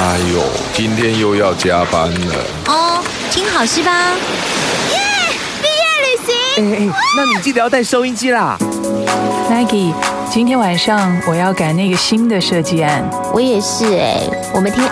哎呦，今天又要加班了。 哦，听好是吧？ 那你记得要带收音机啦。 Maggie，今天晚上我要赶那个新的设计案。 我也是我们听